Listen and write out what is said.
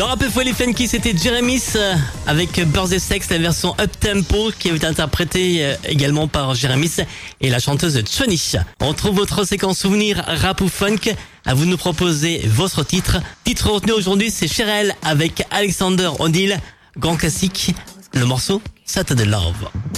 Dans Rap Folie Funky, c'était Jérémis avec Birthday Sex, la version up-tempo qui est interprétée également par Jérémis et la chanteuse Choni. On retrouve votre séquence souvenir rap ou funk. À vous de nous proposer votre titre. Titre retenu aujourd'hui, c'est Cherelle avec Alexander O'Neal. Grand classique, le morceau Saturday Love.